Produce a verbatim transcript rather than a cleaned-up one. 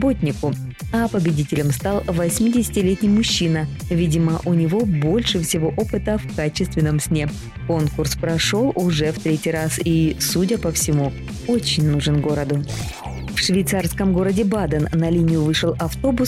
работнику. А победителем стал восьмидесятилетний мужчина. Видимо, у него больше всего опыта в качественном сне. Конкурс прошел уже в третий раз и, судя по всему, очень нужен городу. В швейцарском городе Баден на линию вышел автобус